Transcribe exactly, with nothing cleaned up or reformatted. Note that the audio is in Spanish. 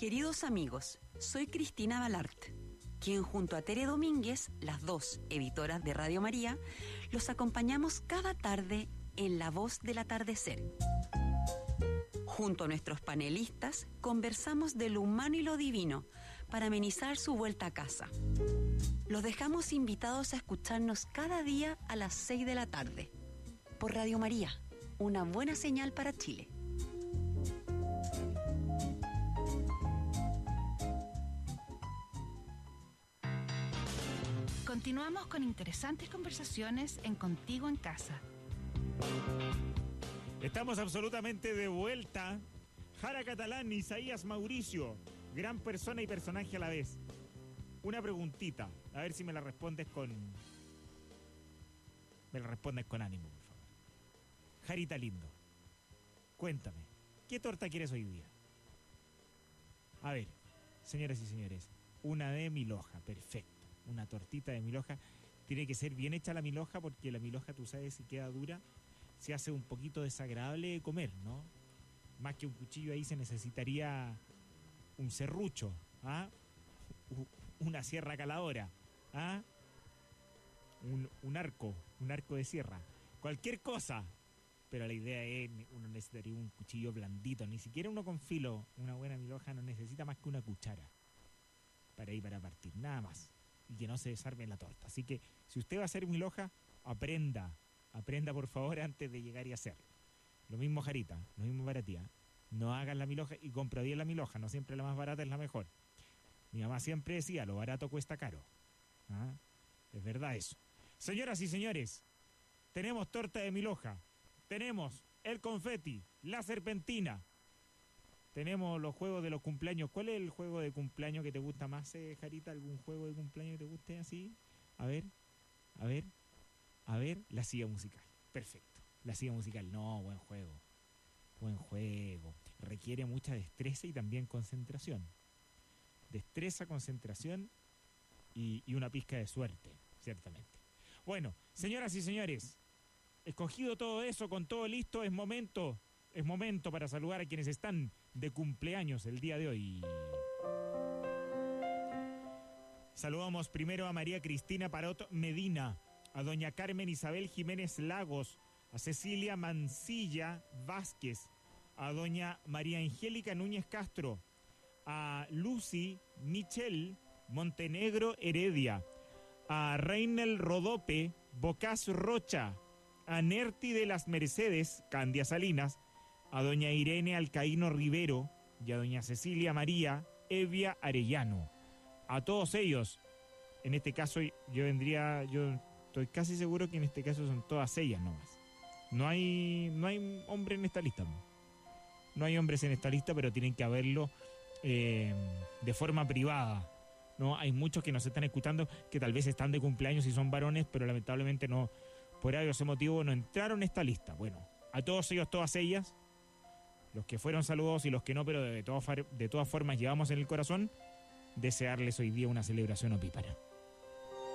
Queridos amigos, soy Cristina Balart, quien junto a Tere Domínguez, las dos editoras de Radio María, los acompañamos cada tarde en La Voz del Atardecer. Junto a nuestros panelistas, conversamos de lo humano y lo divino para amenizar su vuelta a casa. Los dejamos invitados a escucharnos cada día a las seis de la tarde por Radio María, una buena señal para Chile. Continuamos con interesantes conversaciones en Contigo en Casa. Estamos absolutamente de vuelta. Jara Catalán, Isaías Mauricio, gran persona y personaje a la vez. Una preguntita, a ver si me la respondes con... Me la respondes con ánimo, por favor. Jarita lindo, cuéntame, ¿qué torta quieres hoy día? A ver, señoras y señores, una de milhoja, perfecto. Una tortita de milhoja. Tiene que ser bien hecha la milhoja, porque la milhoja, tú sabes, si queda dura, se hace un poquito desagradable de comer, ¿no? Más que un cuchillo ahí se necesitaría un serrucho, ¿ah? Una sierra caladora, ¿ah? Un, un arco, un arco de sierra. Cualquier cosa. Pero la idea es, uno necesitaría un cuchillo blandito. Ni siquiera uno con filo. Una buena milhoja no necesita más que una cuchara para ir para partir, nada más. Y que no se desarme la torta. Así que, si usted va a hacer milhoja, aprenda. Aprenda, por favor, antes de llegar y hacerlo. Lo mismo, Jarita, lo mismo para ti, ¿eh? No hagas la milhoja y compra bien la milhoja. No siempre la más barata es la mejor. Mi mamá siempre decía, lo barato cuesta caro. ¿Ah? Es verdad eso. Señoras y señores, tenemos torta de milhoja. Tenemos el confeti, la serpentina. Tenemos los juegos de los cumpleaños. ¿Cuál es el juego de cumpleaños que te gusta más, eh, Jarita? ¿Algún juego de cumpleaños que te guste así? A ver, a ver, a ver. La silla musical. Perfecto. La silla musical. No, buen juego. Buen juego. Requiere mucha destreza y también concentración. Destreza, concentración y, y una pizca de suerte, ciertamente. Bueno, señoras y señores, escogido todo eso, con todo listo, es momento... Es momento para saludar a quienes están de cumpleaños el día de hoy. Saludamos primero a María Cristina Parot Medina, a doña Carmen Isabel Jiménez Lagos, a Cecilia Mancilla Vázquez, a doña María Angélica Núñez Castro, a Lucy Michel Montenegro Heredia, a Reinel Rodope Bocas Rocha, a Nerti de las Mercedes Candia Salinas, a doña Irene Alcaíno Rivero y a doña Cecilia María Evia Arellano. A todos ellos, en este caso yo vendría, yo estoy casi seguro que en este caso son todas ellas nomás. No hay, no hay hombre en esta lista. No hay hombres en esta lista, pero tienen que haberlo eh, de forma privada. No, hay muchos que nos están escuchando que tal vez están de cumpleaños y son varones, pero lamentablemente no, por ese motivo no entraron en esta lista. Bueno, a todos ellos, todas ellas, los que fueron saludados y los que no, pero de todas, de todas formas llevamos en el corazón, desearles hoy día una celebración opípara.